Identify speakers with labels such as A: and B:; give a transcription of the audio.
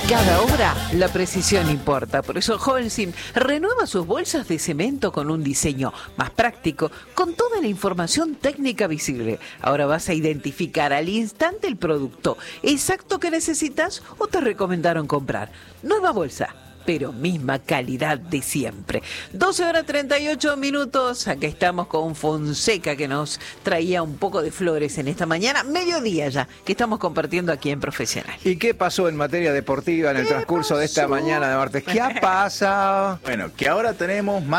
A: Cada obra, la precisión importa. Por eso Holcim renueva sus bolsas de cemento con un diseño más práctico, con toda la información técnica visible. Ahora vas a identificar al instante el producto exacto que necesitas o te recomendaron comprar. Nueva bolsa, pero misma calidad de siempre. 12:38. Acá estamos con Fonseca, que nos traía un poco de flores en esta mañana, mediodía ya, que estamos compartiendo aquí en Profesional.
B: ¿Y qué pasó en materia deportiva en el transcurso de esta mañana de martes? ¿Qué ha pasado?
C: Bueno, que ahora tenemos más